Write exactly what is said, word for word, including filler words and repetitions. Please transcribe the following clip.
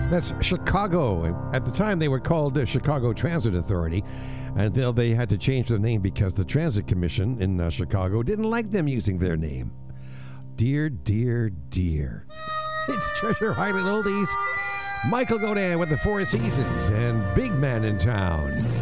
That's Chicago. At the time, they were called the Chicago Transit Authority until they had to change their name because the Transit Commission in uh, Chicago didn't like them using their name. Dear, dear, dear. It's Treasure Island Oldies. Michael Godin with the Four Seasons and Big Man in Town.